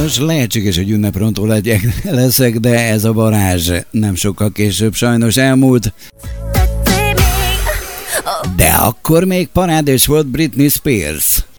Most lehetséges, hogy ünneprontó leszek, de ez a varázs nem sokkal később sajnos elmúlt. De akkor még parádés volt Britney Spears.